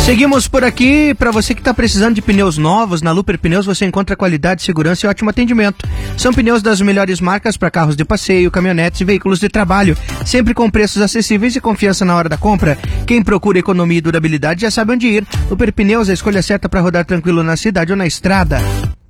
Seguimos por aqui. Para você que está precisando de pneus novos, na Luper Pneus você encontra qualidade, segurança e ótimo atendimento. São pneus das melhores marcas para carros de passeio, caminhonetes e veículos de trabalho, sempre com preços acessíveis e confiança na hora da compra. Quem procura economia e durabilidade já sabe onde ir. Luper Pneus, a escolha certa para rodar tranquilo na cidade ou na estrada.